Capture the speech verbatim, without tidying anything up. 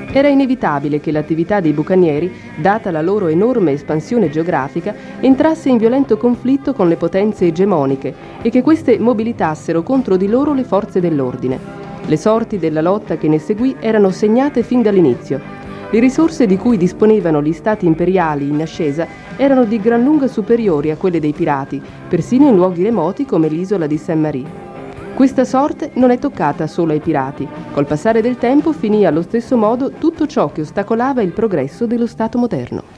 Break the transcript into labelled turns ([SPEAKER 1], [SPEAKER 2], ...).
[SPEAKER 1] Era inevitabile che l'attività dei bucanieri, data la loro enorme espansione geografica, entrasse in violento conflitto con le potenze egemoniche e che queste mobilitassero contro di loro le forze dell'ordine. Le sorti della lotta che ne seguì erano segnate fin dall'inizio. Le risorse di cui disponevano gli stati imperiali in ascesa erano di gran lunga superiori a quelle dei pirati, persino in luoghi remoti come l'isola di Saint-Marie. Questa sorte non è toccata solo ai pirati. Col passare del tempo finì allo stesso modo tutto ciò che ostacolava il progresso dello Stato moderno.